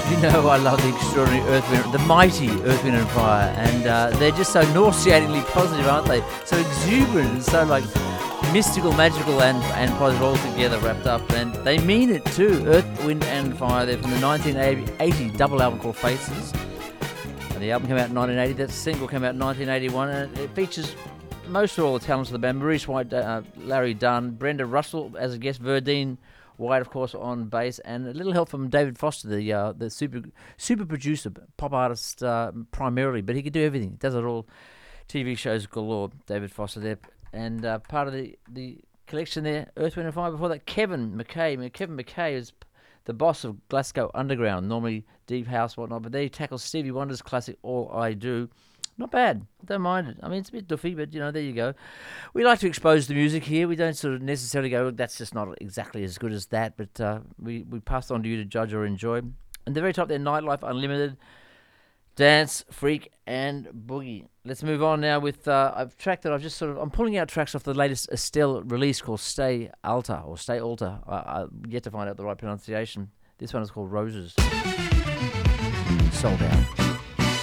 You know I love the extraordinary the mighty Earth, Wind and Fire, and they're just so nauseatingly positive, aren't they? So exuberant and so like mystical, magical, and positive all together wrapped up, and they mean it too. Earth, Wind and Fire. They're from the 1980 double album called Faces. The album came out in 1980. That single came out in 1981, and it features most of all the talents of the band: Maurice White, Larry Dunn, Brenda Russell as a guest, Verdine White, of course, on bass, and a little help from David Foster, the super producer, pop artist primarily, but he could do everything. He does it all. TV shows galore. David Foster there, and part of the collection there, Earth, Wind and Fire. Before that, Kevin McKay. Kevin McKay is the boss of Glasgow Underground, normally deep house, whatnot, but they tackle Stevie Wonder's classic All I Do. Not bad. Don't mind it. I mean, it's a bit doofy, but, there you go. We like to expose the music here. We don't sort of necessarily go, look, that's just not exactly as good as that, but we pass on to you to judge or enjoy. And the very top there, Nightlife Unlimited, Dance, Freak, and Boogie. Let's move on now with a track that I'm pulling out tracks off the latest Estelle release called Stay Alta, or Stay Alta. I yet to find out the right pronunciation. This one is called Roses. Sold out.